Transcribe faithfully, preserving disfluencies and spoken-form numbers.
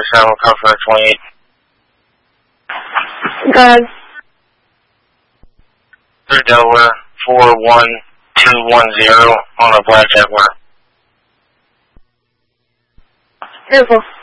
seven, call for twenty-eight. Go ahead. Third Delaware, four one two one zero on a black Jaguar. Beautiful.